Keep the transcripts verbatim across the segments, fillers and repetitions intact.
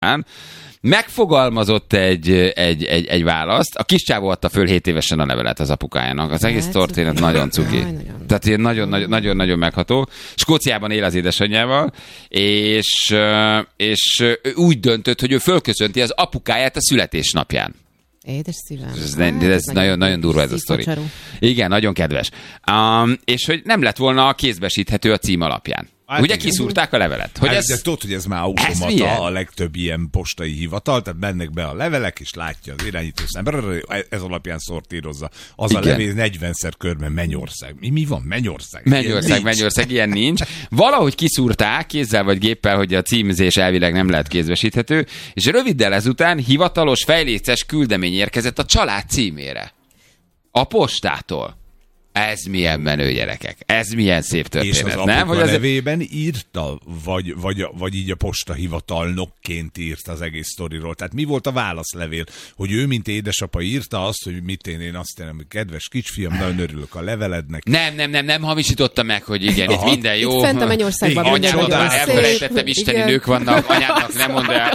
megfogalmazott egy, egy, egy, egy választ. A kis csávó adta föl hét évesen a levelet az apukájának. Az egész történet nagyon cuki. Tehát ilyen nagyon-nagyon megható. Skóciában él az édesanyjával, és, és úgy döntött, hogy ő fölköszönti az apukáját a születésnapján. Édes szívem. Ez, hát, ez, ez nagyon, nagyon durva ez a sztori. Igen, nagyon kedves. Um, és hogy nem lett volna kézbesíthető a cím alapján. Hát ugye igen. Kiszúrták a levelet. Hogy hát, ez, de tudod, hogy ez már automata, a legtöbb ilyen postai hivatal, tehát mennek be a levelek, és látja az irányító szám, ez alapján szortírozza. Az igen. A levél negyvenszer körben Mennyország. Mi, mi van? Mennyország? Mennyország, Mennyország, ilyen nincs. Valahogy kiszúrták kézzel vagy géppel, hogy a címzés elvileg nem lehet kézbesíthető, és röviddel ezután hivatalos fejléces küldemény érkezett a család címére. A postától. Ez milyen menő, gyerekek. Ez milyen szép történet. És az apuka nem? Hogy az nevében írta, vagy, vagy, vagy így a postahivatalnokként írta az egész sztoriról. Tehát mi volt a válaszlevél? Hogy ő, mint édesapa írta azt, hogy mit én, én azt jelenti, hogy kedves kicsfiam, nagyon örülök a levelednek. Nem, nem, nem, nem hamisította meg, hogy igen, aha. Itt minden jó. Itt fent a Mennyországban anyámnak már elfelejtettem, isteni igen. Nők vannak, anyádnak nem mondd el.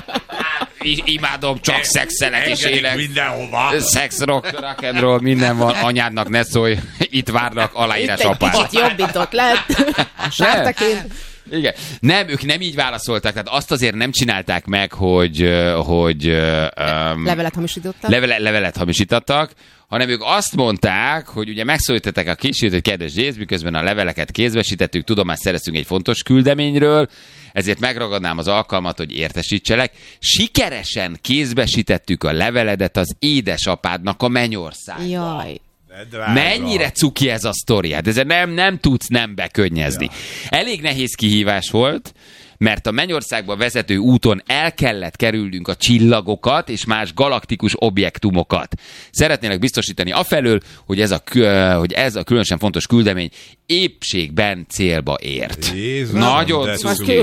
Imádom, csak szexelek és élek. Mindenhova. Sex, rock, rock and roll, minden van. Anyádnak ne szólj. Itt várnak aláírás apát. Itt egy kicsit jobbított lett. A sártaként. Igen. Nem, ők nem így válaszoltak. Tehát azt azért nem csinálták meg, hogy... hogy um, levelet hamisítottak. Levele, levelet hamisítottak, hanem ők azt mondták, hogy ugye megszólították a kicsit, hogy kedves Jéz, miközben a leveleket kézbesítettük, tudomást szereztünk egy fontos küldeményről, ezért megragadnám az alkalmat, hogy értesítselek. Sikeresen kézbesítettük a leveledet az édesapádnak a Mennyországba. Jaj. Mennyire cuki ez a sztori? Hát ezzel nem, nem tudsz nem bekönyezni. Ja. Elég nehéz kihívás volt, mert a Mennyországba vezető úton el kellett kerülnünk a csillagokat és más galaktikus objektumokat. Szeretnének biztosítani afelől, hogy ez a, hogy ez a különösen fontos küldemény épségben célba ért. Jézus, nagyon cuki.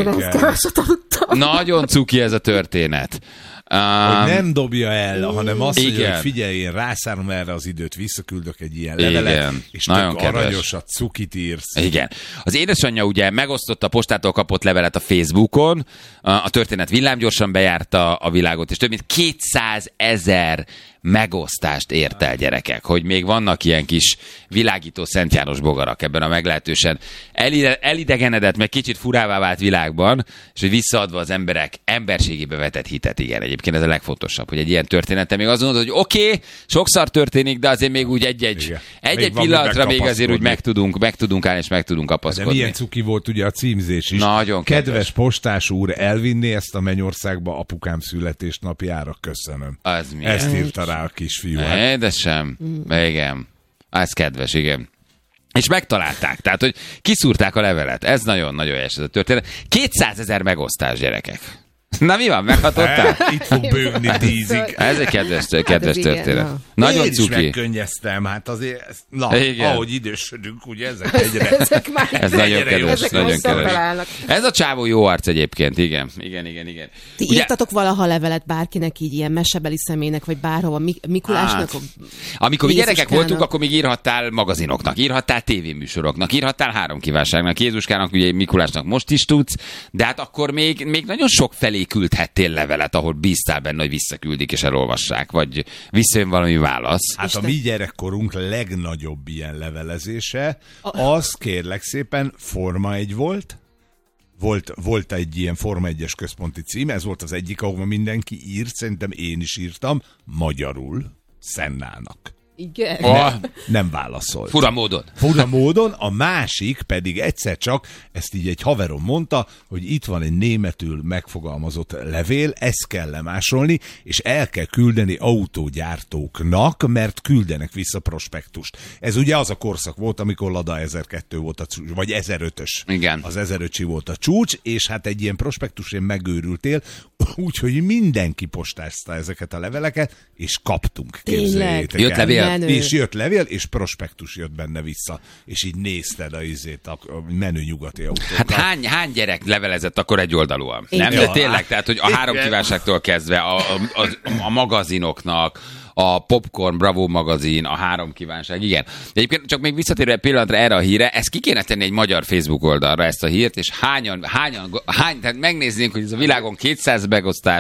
Nagyon cuki ez a történet. Um, hogy nem dobja el, hanem azt mondja, hogy figyelj, én rászállom erre az időt, visszaküldök egy ilyen levelet, igen, és tök aranyosat, cukit írsz. Igen. Az édesanyja ugye megosztotta a postától kapott levelet a Facebookon, a történet villámgyorsan bejárta a világot, és több mint kétszázezer megosztást ért el, gyerekek, hogy még vannak ilyen kis világító Szent János bogarak ebben a meglehetősen elide, elidegenedett, meg kicsit furává vált világban, és hogy visszaadva az emberek emberségébe vetett hitet, igen, egyébként ez a legfontosabb, hogy egy ilyen története még azt mondod, hogy oké, okay, sokszor történik, de azért még úgy egy-egy, egy-egy pillanatra még azért úgy meg tudunk, meg tudunk állni, és meg tudunk kapaszkodni. De milyen cuki volt ugye a címzés is. Nagyon kedves. Kedves postás úr, elvinni ezt a Mennyországba apukám születésnapjára, köszönöm. Az milyen? Ezt írta rá a kisfiú. Édesem, igen. Ez kedves, igen. És megtalálták, tehát, hogy kiszúrták a levelet. Ez nagyon-nagyon helyes ez a történet. kétszázezer megosztás, gyerekek. Na mi van, meghatott? Itt fog bőgni tízig. Ez egy kedves, kedves hát történet. Igen, na. Nagyon Én cuki. Én is megkönnyeztem, hát azért, ezt, na, igen. Ahogy idősödünk, ugye ezek egyre. ezek már ez nagyon kedves, ezek nagyon kedves. Ez a csávó jó arc egyébként, igen, igen, igen, igen. Ti ugye, írtatok valaha levelet bárkinek így ilyen mesebeli személynek, vagy bárhova, Mikulásnak? Hát, amikor mi gyerekek voltunk, akkor még írhattál magazinoknak, írhattál tévéműsoroknak, írhattál Három kívánságnak, Jézuskának, ugye Mikulásnak most is tudsz, de hát akkor még, még nagyon sok felé küldhettél levelet, ahol bíztál benne, hogy visszaküldik és elolvassák, vagy visszajön valami válasz. Hát Isten. A mi gyerekkorunk legnagyobb ilyen levelezése, az kérlek szépen Forma egy volt, volt, volt egy ilyen Forma egyes központi cím, ez volt az egyik, ahol mindenki írt, szerintem én is írtam, magyarul Szennának. Igen. Oh. Nem válaszolt. Fura módon. Fura módon, a másik pedig egyszer csak, ezt így egy haverom mondta, hogy itt van egy németül megfogalmazott levél, ezt kell lemásolni, és el kell küldeni autógyártóknak, mert küldenek vissza prospektust. Ez ugye az a korszak volt, amikor Lada ezerkettő volt a csúcs, vagy ezerötös. Igen. Az ezerötös volt a csúcs, és hát egy ilyen prospektusén megőrültél, úgyhogy mindenki postázta ezeket a leveleket, és kaptunk. Képzeljétek el. Jött levél. Menő. És jött levél, és prospektus jött benne vissza. És így nézted a, izét, a menő nyugati autókat. Hát hány, hány gyerek levelezett akkor egy oldalúan? Nem, de tényleg, tehát, hogy a Három kívánságtól kezdve a, a, a, a magazinoknak, a Popcorn, Bravo magazin, a Három kívánság, igen. De egyébként csak még visszatérve egy pillanatra erre a híre, ezt ki kéne tenni egy magyar Facebook oldalra, ezt a hírt, és hányan, hányan, hány, tehát megnéznénk, hogy ez a világon kétszáz megosztás,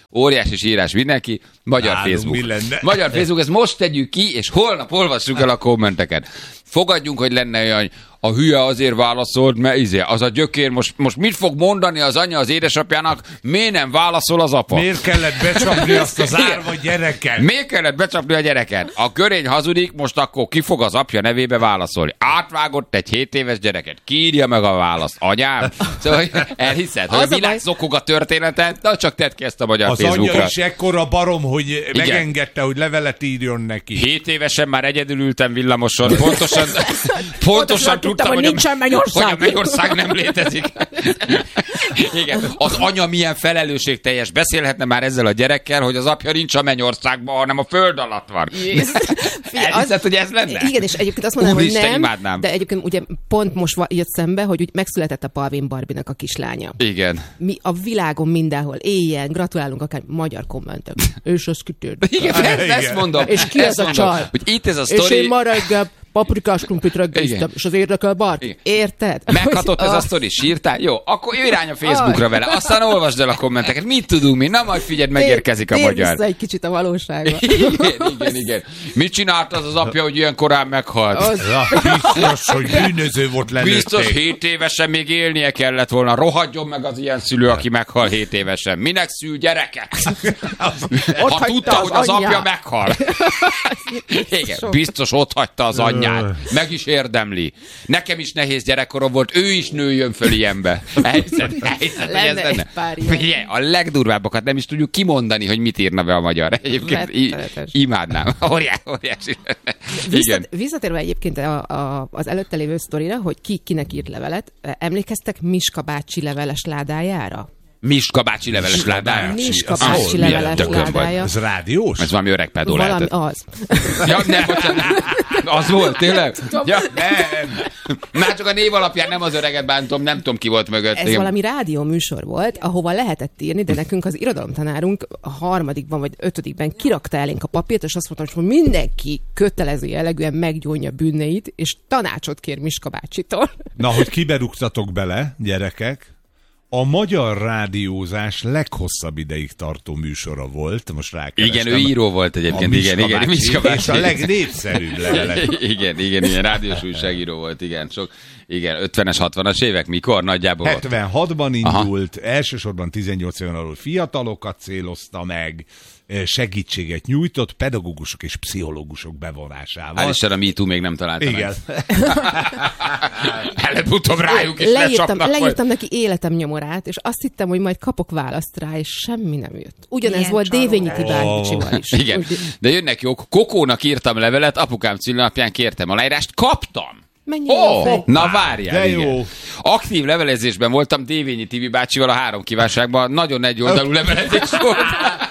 óriási sírás mindenki, magyar Nálunk Facebook. mi lenne? Magyar Facebook, ezt most tegyük ki, és holnap olvassuk el a kommenteket. Fogadjunk, hogy lenne olyan, a hülye azért válaszolt, mert izé, az a gyökér, most, most mit fog mondani az anya az édesapjának, miért nem válaszol az apa? Miért kellett becsapni azt az árva gyereket? Miért kellett becsapni a gyereket? A körény hazudik, most akkor ki fog az apja nevébe válaszolni? Átvágott egy hét éves gyereket. Ki írja meg a választ? Anyám? Szóval elhiszed, hogy Az a a világ baj- zokog a történetet, de csak tedd ki ezt a magyar Az Facebookra. anyja is ekkora barom, hogy Igen. megengedte, hogy levelet írjon neki. Hét évesen már egyedül ültem villamoson. Pontosan, pontosan tudtam, hogy, nincsen a, mennyország. hogy a mennyország nem létezik. Igen. Az anya milyen felelősségteljes. Beszélhetne már ezzel a gyerekkel, hogy az apja nincs a mennyországban, hanem a föld alatt van. Elhiszed, hogy ez lenne? Igen, és egyébként azt mondanám, hogy Úristen, nem, imádnám. de egyébként ugye pont most va- jött szembe, hogy úgy megszületett a Palvin Barbinak a kislánya. Igen. Mi a világon mindenhol, éjjel, gratulálunk akár magyar kommentek. És az kitört. Igen, ezt, Igen. ezt mondom. És ki ezt ez a mondom, csaj? hogy itt ez a És sztori. én ma reggel paprikás krumplit reggeliztem, Igen. és az érdekel bárki. Igen. Érted? Meghatott ez Hogy- a sztori, sírtál? Jó, akkor jöjj irány a Facebookra vele, aztán olvasd el a kommenteket. Mit tudunk mi? Na majd figyeld, megérkezik a Tér magyar. vissza egy kicsit a valóságba. Igen, igen, igen. Mit csinált az az apja, hogy ilyen korán meghalt? Az, Ja, biztos, hogy bűnöző volt lelőtték. Biztos hét évesen még élnie kellett volna. Rohadjon meg az ilyen szülő, aki meghal hét évesen. Minek szül gyereket? Ott Ha hagyta tudta, az hogy az anyját. apja meghal. Igen, Sok. biztos ott hagyta az anyját. Meg is érdemli. Nekem is nehéz gyerekkorom volt, ő is nőjön föl ilyenbe. Elhiszed, elhiszed, hogy ez Lenne egy lenne? pár ilyen. Figyelj, a legdurvábbakat nem is tudjuk kimondani, hogy mit írna be a magyar. Egyébként i- Rettenetes. imádnám. Óriási, óriási. Igen. Visszat, visszatérve egyébként a, a, az előtte lévő sztorira, hogy ki kinek írt levelet, emlékeztek Miska bácsi leveles ládájára? Miska bácsi leveles ládája. Miska Az bácsi milyen leveles tökön vagy? ládája. Ez rádiós? Ez valami öreg pedó Valami lehetett. az. Ja, ne, bocsánat. Az volt, tényleg? Ja, Nem. már csak a név alapján nem az öreget bántom, nem tudom ki volt mögött. Ez Igen. valami rádió műsor volt, ahova lehetett írni, de nekünk az irodalomtanárunk a harmadikban vagy ötödikben kirakta elénk a papírt, és azt mondta, hogy mindenki kötelező jellegűen meggyónja bűneit, és tanácsot kér Miska bácsitól. Na, hogy kiberúgtatok bele, gyerekek, a magyar rádiózás leghosszabb ideig tartó műsora volt. Most rákerestem. Igen, ő író volt A egyébként, Miska igen, igen, bácsi, Miska bácsi. És a legnépszerűbb levelek. Igen, igen, igen, rádiós újságíró volt, igen, sok, igen, ötvenes, hatvanas évek, mikor nagyjából? hetvenhatban indult, Aha. elsősorban tizennyolc éven alul fiatalokat célozta meg, segítséget nyújtott pedagógusok és pszichológusok bevonásával. Hál' Isten, a MeToo még nem találta Igen. meg. Előbb-utóbb rájuk is Leírtam, lecsapnak majd. leírtam neki életem nyomorát, és azt hittem, hogy majd kapok választ rá, és semmi nem jött. Ugyanez Milyen volt csalódás. Dévényi Tibácsival is. Igen, Úgy- de jönnek jók. Kokónak írtam levelet, apukám szülinapján kértem aláírást, kaptam. Mennyire Ó, jó fej. na várjál, de igen. jó. Aktív levelezésben voltam Dévényi Tibi bácsival a három kívánságban, nagyon egy oldalú levelezés volt.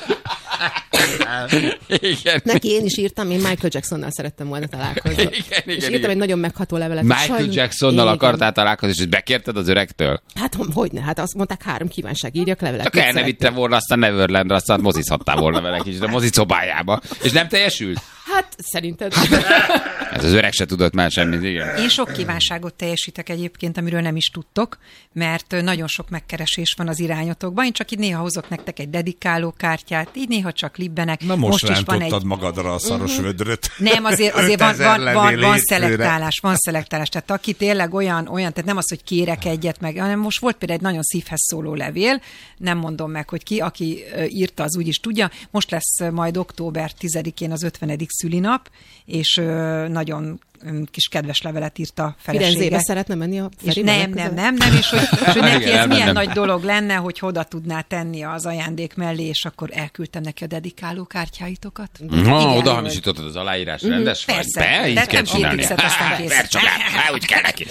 Igen. Neki én is írtam, én Michael Jacksonnal szerettem volna találkozni. Igen, és igen, írtam igen. egy nagyon megható levelet. Michael Sajnos- Jacksonnal Igen. akartál találkozni, és ezt bekérted az öregtől? Hát hon- hogyne, hát azt mondták három kívánság, írjak levelet. Csak Mit el ne szeretnél? vittem volna azt a Neverlandre, aztán mozizhattál volna vele kicsit a mozi szobájába. És nem teljesült? Hát szerinted. Ez az öreg se tudott már semmit, igen. Én sok kívánságot teljesítek egyébként, amiről nem is tudtok, mert nagyon sok megkeresés van az irányotokban. Én csak így néha hozok nektek egy dedikáló kártyát, így néha csak libbenek. Na most, most is van rántottad egy... magadra a szaros vödröt. Nem, azért, azért van, ötezer van, van, levél van hétfőre. szelektálás, van szelektálás. Tehát aki tényleg olyan, olyan, tehát nem az, hogy kérek egyet meg, hanem most volt például egy nagyon szívhez szóló levél, nem mondom meg, hogy ki, aki ö, írta, az úgy is tudja. Most lesz ö, majd október tizedikén az ötvenedik szülinap, és ö, nagyon ö, kis kedves levelet írt a Firenzébe felesége. szeretne menni a És Feri nem, legközelebb? nem, nem, nem, és hogy, és hogy neki Igen, ez milyen elmennem. nagy dolog lenne, hogy oda tudná tenni az ajándék mellé, és akkor elküldtem neki a dedikáló kártyáitokat. Ha, Igen. oda hamisítottad az aláírás, rendes vagy? Persze. Be, így Tettem kell két csinálni. X-et, aztán kész. Persze, csak át, úgy kell neki.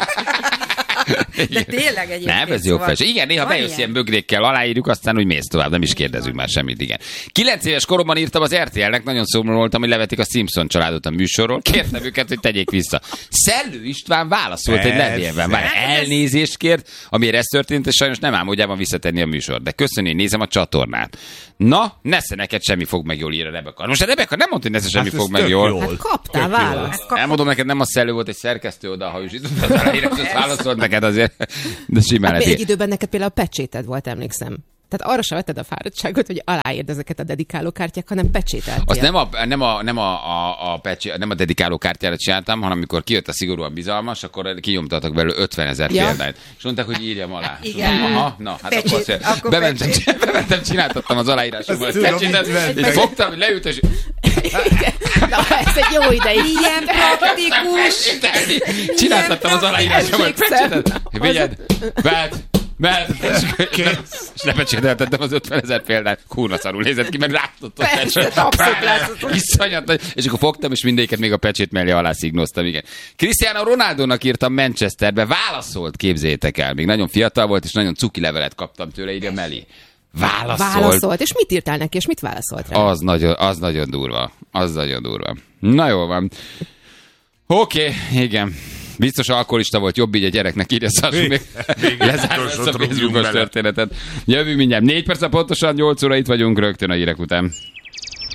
De tényleg egyébként. Nem, ez jó szóval felső. Igen, néha van bejössz ilyen bögrékkel, aláírjuk, aztán úgy mész tovább, nem is kérdezünk már semmit, igen. Kilenc éves koromban írtam az er té el-nek, nagyon szomorú voltam, hogy levetik a Simpson családot a műsorról. Kértem őket, hogy tegyék vissza. Szellő István válaszolt egy Persze. levélben. Már elnézést kért, amiért ez történt, és sajnos nem álmodjában visszatenni a műsor. De köszönni, hogy nézem a csatornát. Na, nesze neked semmi fog meg jól, ír a Rebeka. Most a Rebeka nem mondta, hogy nesze semmi Hát fog ez meg tök jól. jó. Hát kaptál Tök jó. választ. kap- Elmondom neked, nem a Szellő volt, egy szerkesztő oda, ha is itt az aláírás, azt válaszolt neked azért, de simán Hát lehet. egy időben neked például a pecséted volt, emlékszem. Tehát arra sem vetted a fáradtságot, hogy aláírd ezeket a dedikálókártyák, hanem pecsételtél. Azt nem a, nem a, nem a, a, a, pecsé, nem a dedikálókártyára csináltam, hanem amikor kijött a szigorúan bizalmas, akkor kinyomtattak belőle ötvenezer ja. példányt. És mondták, hogy írjam alá. Igen. Mondom, aha, na, hát Pecsét, akkor, akkor bementem, bementem, csináltattam az aláírásomat. Fogtam, hogy leült, és... Na, ez egy jó ideig. Ilyen praktikus. Csináltattam az aláírásomat. Vigyed, vedd, vedd. És lepecsételtettem az ötvenezer példányt. Kurva szarul nézett ki, mert látott a pecsét. Iszonyat. És akkor fogtam, és mindéket még a pecsét mellé alá szignoztam. Igen. Cristiano Ronaldónak írtam Manchesterbe, válaszolt, képzétek el. Még nagyon fiatal volt, és nagyon cuki levelet kaptam tőle, írja Meli. Válaszolt. Válaszolt. És mit írtál neki, és mit válaszolt rá? Az nagyon, az nagyon durva. Az nagyon durva. Na jó van. Oké, okay, igen. Biztos alkoholista volt, jobb így a gyereknek, írja Szarsu, még lezárom ezt a Facebookos történetet. Jövünk mindjárt. Négy perc pontosan, nyolc óra itt vagyunk rögtön a hírek után.